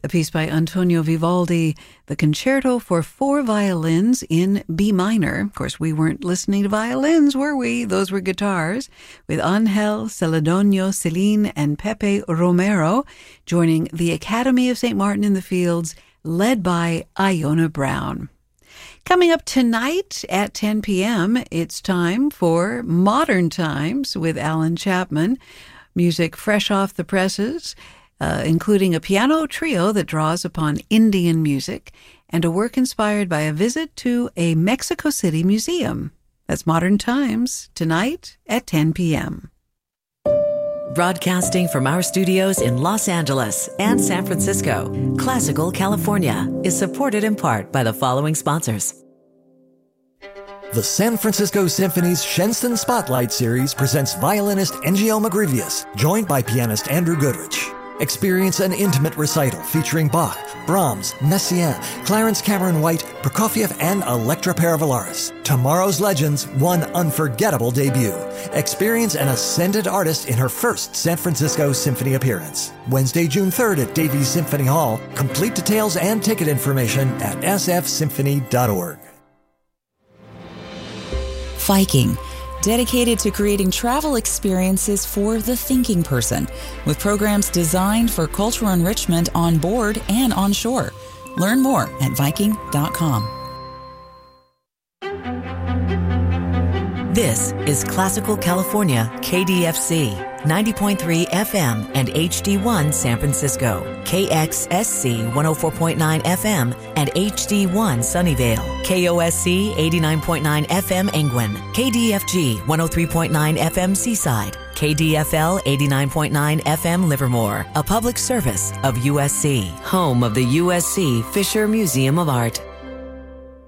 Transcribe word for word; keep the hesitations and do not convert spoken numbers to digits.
a piece by Antonio Vivaldi, the Concerto for Four Violins in B minor. Of course, we weren't listening to violins, were we? Those were guitars, with Angel Celedonio Celine and Pepe Romero joining the Academy of Saint Martin in the Fields, led by Iona Brown. Coming up tonight at ten p.m., it's time for Modern Times with Alan Chapman. Music fresh off the presses, uh, including a piano trio that draws upon Indian music and a work inspired by a visit to a Mexico City museum. That's Modern Times tonight at ten p.m. Broadcasting from our studios in Los Angeles and San Francisco, Classical California is supported in part by the following sponsors. The San Francisco Symphony's Shenstone Spotlight Series presents violinist Engio Magrivius, joined by pianist Andrew Goodrich. Experience an intimate recital featuring Bach, Brahms, Messiaen, Clarence Cameron White, Prokofiev, and Electra Paravalaris. Tomorrow's legends, one unforgettable debut. Experience an ascended artist in her first San Francisco Symphony appearance. Wednesday, June third at Davies Symphony Hall. Complete details and ticket information at s f symphony dot org. Viking, dedicated to creating travel experiences for the thinking person, with programs designed for cultural enrichment on board and on shore. Learn more at viking dot com. This is Classical California K D F C, ninety point three F M and H D one San Francisco, K X S C one oh four point nine F M and H D one Sunnyvale, K O S C eighty-nine point nine F M Angwin, K D F G one oh three point nine F M Seaside, K D F L eighty-nine point nine F M Livermore, a public service of U S C, home of the U S C Fisher Museum of Art.